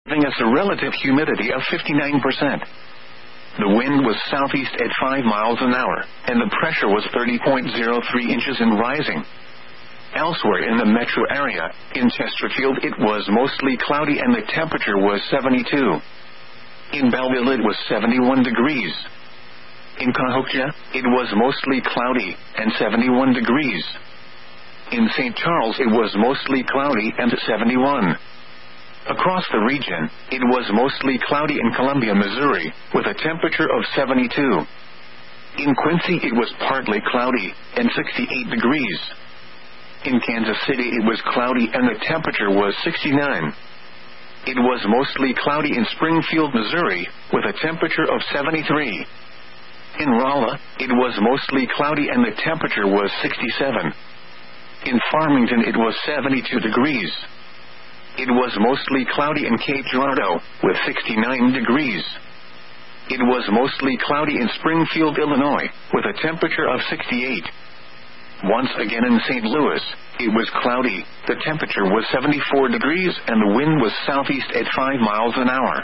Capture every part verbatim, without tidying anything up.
giving us a relative humidity of fifty-nine percent. The wind was southeast at five miles an hour, and the pressure was thirty point zero three inches and rising. Elsewhere in the metro area, in Chesterfield it was mostly cloudy and the temperature was seventy-two. In Belleville it was seventy-one degrees. In Cahokia, it was mostly cloudy and seventy-one degrees. In Saint Charles it was mostly cloudy and seventy-one. Across the region, it was mostly cloudy in Columbia, Missouri, with a temperature of seventy-two. In Quincy it was partly cloudy and sixty-eight degrees. In Kansas City it was cloudy and the temperature was sixty-nine. It was mostly cloudy in Springfield, Missouri, with a temperature of seventy-three. In Rolla, it was mostly cloudy and the temperature was sixty-seven. In Farmington it was seventy-two degrees. It was mostly cloudy in Cape Girardeau, with sixty-nine degrees. It was mostly cloudy in Springfield, Illinois, with a temperature of sixty-eight. Once again in Saint Louis, it was cloudy, the temperature was seventy-four degrees and the wind was southeast at five miles an hour.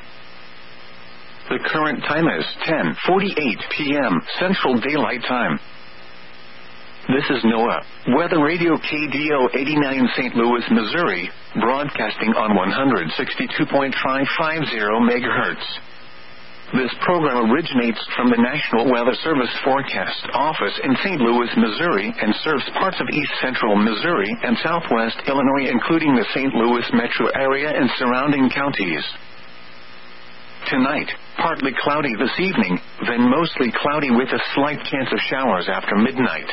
The current time is ten forty-eight p.m. Central Daylight Time. This is NOAA Weather Radio K D O eighty-nine Saint Louis, Missouri, broadcasting on one sixty-two point five five zero megahertz. This program originates from the National Weather Service Forecast Office in Saint Louis, Missouri, and serves parts of east central Missouri and southwest Illinois, including the Saint Louis metro area and surrounding counties. Tonight, partly cloudy this evening, then mostly cloudy with a slight chance of showers after midnight.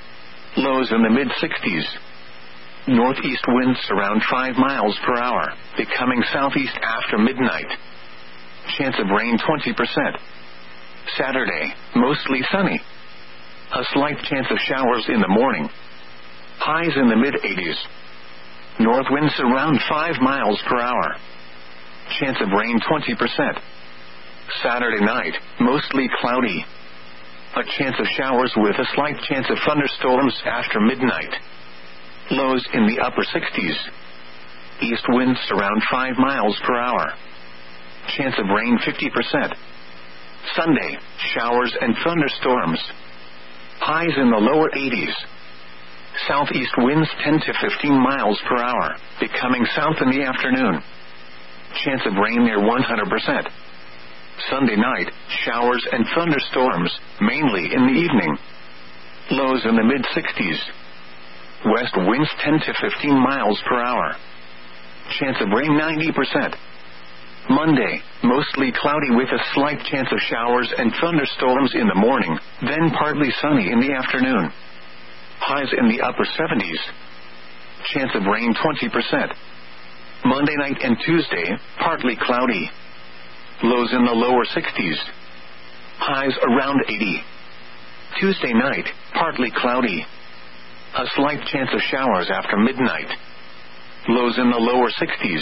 Lows in the mid-sixties. Northeast winds around five miles per hour, becoming southeast after midnight. Chance of rain twenty percent. Saturday, mostly sunny. A slight chance of showers in the morning. Highs in the mid-eighties. North winds around five miles per hour. Chance of rain twenty percent. Saturday night, mostly cloudy. A chance of showers with a slight chance of thunderstorms after midnight. Lows in the upper sixties. East winds around five miles per hour. Chance of rain fifty percent. Sunday, showers and thunderstorms. Highs in the lower eighties. Southeast winds ten to fifteen miles per hour, becoming south in the afternoon. Chance of rain near one hundred percent. Sunday night, showers and thunderstorms, mainly in the evening. Lows in the mid-sixties. West winds ten to fifteen miles per hour. Chance of rain ninety percent. Monday, mostly cloudy with a slight chance of showers and thunderstorms in the morning, then partly sunny in the afternoon. Highs in the upper seventies. Chance of rain twenty percent. Monday night and Tuesday, partly cloudy. Lows in the lower sixties. Highs around eighty. Tuesday night, partly cloudy. A slight chance of showers after midnight. Lows in the lower sixties.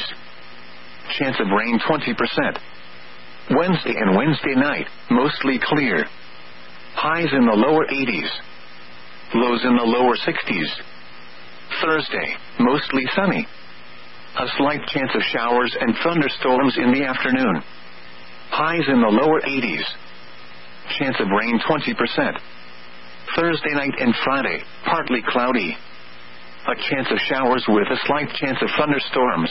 Chance of rain twenty percent. Wednesday and Wednesday night, mostly clear. Highs in the lower eighties. Lows in the lower sixties. Thursday, mostly sunny. A slight chance of showers and thunderstorms in the afternoon. Highs in the lower eighties. Chance of rain twenty percent. Thursday night and Friday, partly cloudy. A chance of showers with a slight chance of thunderstorms.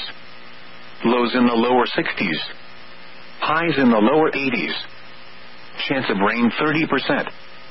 Lows in the lower sixties. Highs in the lower eighties. Chance of rain thirty percent.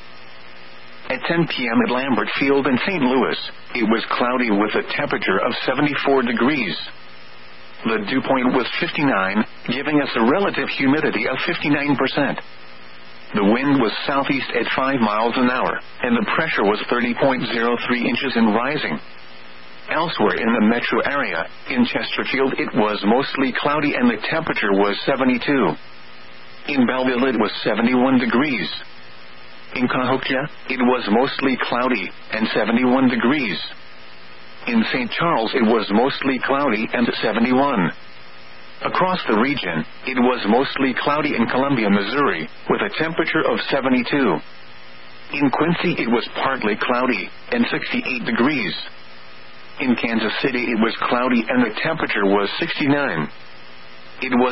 At ten p.m. at Lambert Field in Saint Louis, it was cloudy with a temperature of seventy-four degrees. The dew point was fifty-nine, giving us a relative humidity of fifty-nine percent. The wind was southeast at five miles an hour, and the pressure was thirty point zero three inches and rising. Elsewhere in the metro area, in Chesterfield it was mostly cloudy and the temperature was seventy-two. In Belleville it was seventy-one degrees. In Cahokia, it was mostly cloudy and seventy-one degrees. In Saint Charles it was mostly cloudy and seventy-one. Across the region, it was mostly cloudy in Columbia, Missouri, with a temperature of seventy-two. In Quincy it was partly cloudy and sixty-eight degrees. In Kansas City it was cloudy and the temperature was sixty-nine. It was